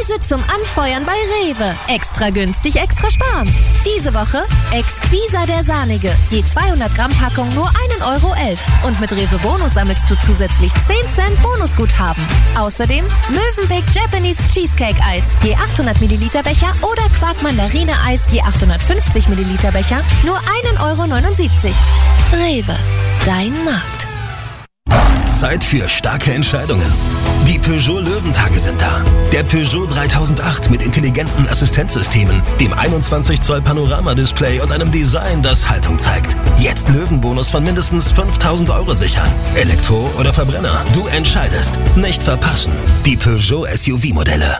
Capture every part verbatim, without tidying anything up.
Preise zum Anfeuern bei Rewe. Extra günstig, extra sparen. Diese Woche Exquisa der Sahnige. Je zweihundert Gramm Packung nur ein Euro elf. Und mit Rewe Bonus sammelst du zusätzlich zehn Cent Bonusguthaben. Außerdem Mövenpick Japanese Cheesecake Eis. Je achthundert Milliliter Becher oder Quark Mandarine Eis. Je achthundertfünfzig Milliliter Becher. Nur ein Euro neunundsiebzig. Rewe. Dein Markt. Zeit für starke Entscheidungen. Die Peugeot Löwentage sind da. Der Peugeot dreitausendacht mit intelligenten Assistenzsystemen, dem einundzwanzig Zoll Panoramadisplay und einem Design, das Haltung zeigt. Jetzt Löwenbonus von mindestens fünftausend Euro sichern. Elektro oder Verbrenner, du entscheidest. Nicht verpassen. Die Peugeot S U V-Modelle.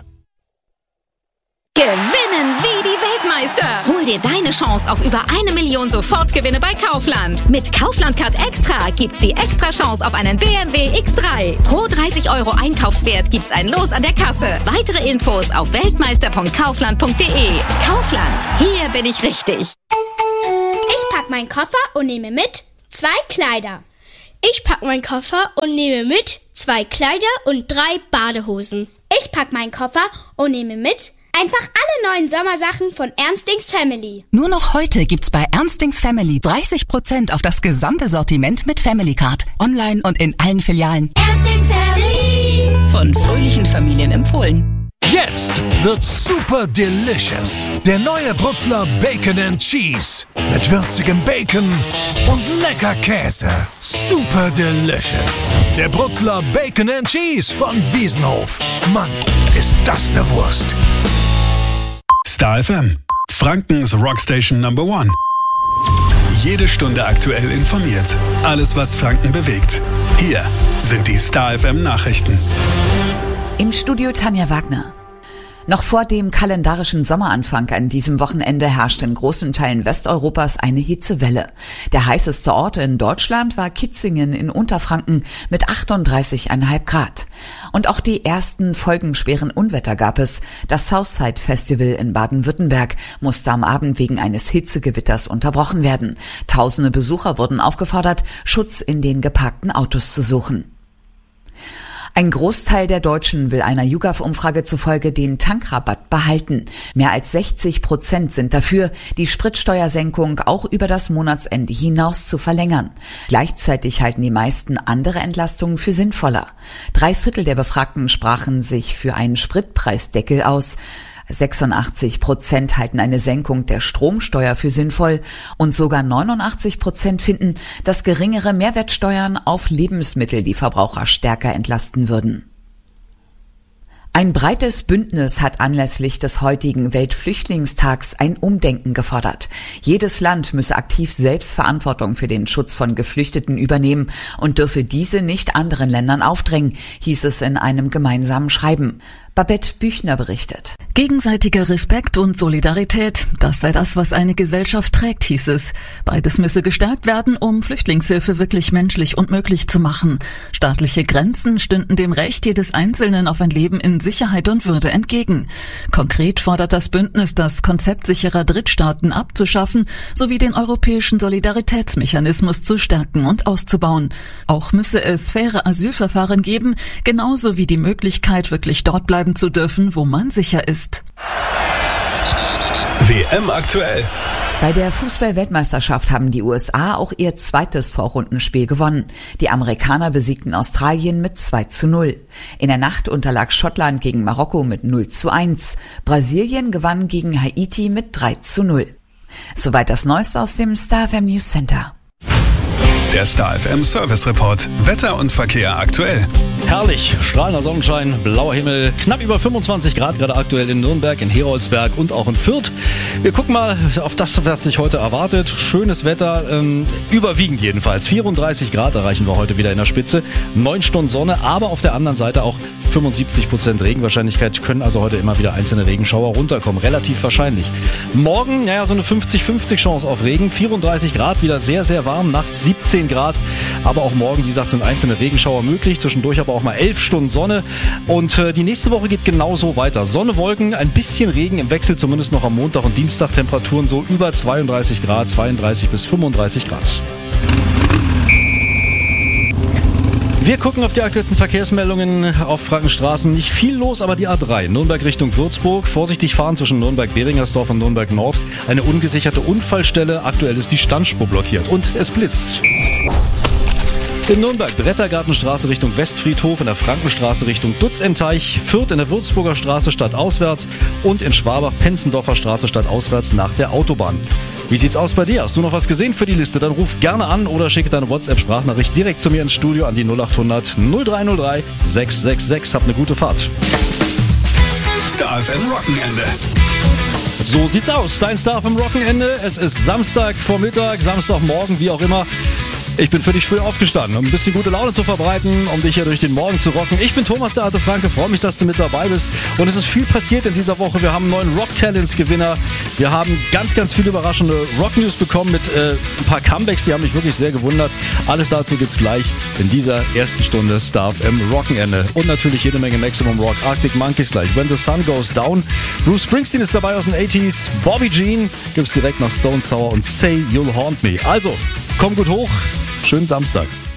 Gewinnen wie die Weltmeister! Hol dir deine Chance auf über eine Million Sofortgewinne bei Kaufland. Mit Kaufland Card Extra gibt's die extra Chance auf einen B M W X drei. Pro dreißig Euro Einkaufswert gibt's ein Los an der Kasse. Weitere Infos auf weltmeister punkt kaufland punkt de. Kaufland, hier bin ich richtig. Ich pack meinen Koffer und nehme mit zwei Kleider. Ich pack meinen Koffer und nehme mit zwei Kleider und drei Badehosen. Ich pack meinen Koffer und nehme mit einfach alle neuen Sommersachen von Ernstings Family. Nur noch heute gibt's bei Ernstings Family dreißig Prozent auf das gesamte Sortiment mit Family Card. Online und in allen Filialen. Ernstings Family. Von fröhlichen Familien empfohlen. Jetzt wird's super delicious. Der neue Brutzler Bacon and Cheese. Mit würzigem Bacon und lecker Käse. Super delicious. Der Brutzler Bacon and Cheese von Wiesenhof. Mann, ist das eine Wurst. Star F M, Frankens Rockstation Number One. Jede Stunde aktuell informiert. Alles, was Franken bewegt. Hier sind die Star F M Nachrichten. Im Studio Tanja Wagner. Noch vor dem kalendarischen Sommeranfang an diesem Wochenende herrscht in großen Teilen Westeuropas eine Hitzewelle. Der heißeste Ort in Deutschland war Kitzingen in Unterfranken mit achtunddreißig Komma fünf Grad. Und auch die ersten folgenschweren Unwetter gab es. Das Southside Festival in Baden-Württemberg musste am Abend wegen eines Hitzegewitters unterbrochen werden. Tausende Besucher wurden aufgefordert, Schutz in den geparkten Autos zu suchen. Ein Großteil der Deutschen will einer YouGov-Umfrage zufolge den Tankrabatt behalten. Mehr als sechzig Prozent sind dafür, die Spritsteuersenkung auch über das Monatsende hinaus zu verlängern. Gleichzeitig halten die meisten andere Entlastungen für sinnvoller. Drei Viertel der Befragten sprachen sich für einen Spritpreisdeckel aus. sechsundachtzig Prozent halten eine Senkung der Stromsteuer für sinnvoll und sogar neunundachtzig Prozent finden, dass geringere Mehrwertsteuern auf Lebensmittel die Verbraucher stärker entlasten würden. Ein breites Bündnis hat anlässlich des heutigen Weltflüchtlingstags ein Umdenken gefordert. Jedes Land müsse aktiv selbst Verantwortung für den Schutz von Geflüchteten übernehmen und dürfe diese nicht anderen Ländern aufdrängen, hieß es in einem gemeinsamen Schreiben. Babette Büchner berichtet. Gegenseitiger Respekt und Solidarität, das sei das, was eine Gesellschaft trägt, hieß es. Beides müsse gestärkt werden, um Flüchtlingshilfe wirklich menschlich und möglich zu machen. Staatliche Grenzen stünden dem Recht jedes Einzelnen auf ein Leben in Sicherheit und Würde entgegen. Konkret fordert das Bündnis, das Konzept sicherer Drittstaaten abzuschaffen, sowie den europäischen Solidaritätsmechanismus zu stärken und auszubauen. Auch müsse es faire Asylverfahren geben, genauso wie die Möglichkeit, wirklich dort bleiben zu dürfen, wo man sicher ist. W M aktuell. Bei der Fußball-Weltmeisterschaft haben die U S A auch ihr zweites Vorrundenspiel gewonnen. Die Amerikaner besiegten Australien mit zwei zu null. In der Nacht unterlag Schottland gegen Marokko mit null zu eins. Brasilien gewann gegen Haiti mit drei zu null. Soweit das Neueste aus dem Star F M News Center. Der Star F M Service Report. Wetter und Verkehr aktuell. Herrlich, strahlender Sonnenschein, blauer Himmel, knapp über fünfundzwanzig Grad gerade aktuell in Nürnberg, in Heroldsberg und auch in Fürth. Wir gucken mal auf das, was sich heute erwartet. Schönes Wetter, ähm, überwiegend jedenfalls. vierunddreißig Grad erreichen wir heute wieder in der Spitze. Neun Stunden Sonne, aber auf der anderen Seite auch fünfundsiebzig Prozent Regenwahrscheinlichkeit. Können also heute immer wieder einzelne Regenschauer runterkommen. Relativ wahrscheinlich. Morgen, naja, so eine fünfzig fünfzig Chance auf Regen. vierunddreißig Grad, wieder sehr, sehr warm. Nachts siebzehn Grad. Aber auch morgen, wie gesagt, sind einzelne Regenschauer möglich. Zwischendurch aber auch mal elf Stunden Sonne. Und äh, die nächste Woche geht genauso weiter. Sonne, Wolken, ein bisschen Regen im Wechsel, zumindest noch am Montag und Dienstag. Temperaturen so über zweiunddreißig Grad, zweiunddreißig bis fünfunddreißig Grad. Wir gucken auf die aktuellsten Verkehrsmeldungen auf Frankenstraßen. Nicht viel los, aber die A drei, Nürnberg Richtung Würzburg. Vorsichtig fahren zwischen Nürnberg-Beringersdorf und Nürnberg-Nord. Eine ungesicherte Unfallstelle. Aktuell ist die Standspur blockiert und es blitzt. In Nürnberg, Brettergartenstraße Richtung Westfriedhof, in der Frankenstraße Richtung Dutzenteich, Fürth in der Würzburger Straße stadtauswärts und in Schwabach, Penzendorfer Straße stadtauswärts nach der Autobahn. Wie sieht's aus bei dir? Hast du noch was gesehen für die Liste? Dann ruf gerne an oder schicke deine WhatsApp-Sprachnachricht direkt zu mir ins Studio an die null acht hundert null drei null drei sechs sechs sechs. Hab eine gute Fahrt. Star F M Wochenende. So sieht's aus. Dein Star vom Wochenende. Es ist Samstag Vormittag, Samstagmorgen, wie auch immer. Ich bin für dich früh aufgestanden, um ein bisschen gute Laune zu verbreiten, um dich hier durch den Morgen zu rocken. Ich bin Thomas, der alte Franke, freue mich, dass du mit dabei bist. Und es ist viel passiert in dieser Woche. Wir haben einen neuen Rock-Talents-Gewinner. Wir haben ganz, ganz viele überraschende Rock-News bekommen mit äh, ein paar Comebacks, die haben mich wirklich sehr gewundert. Alles dazu gibt's gleich in dieser ersten Stunde Star F M Wochenende. Und natürlich jede Menge Maximum Rock, Arctic Monkeys gleich, When the Sun Goes Down. Bruce Springsteen ist dabei aus den achtziger. Bobby Jean gibt's direkt nach Stone Sour und Say You'll Haunt Me. Also, komm gut hoch. Schönen Samstag.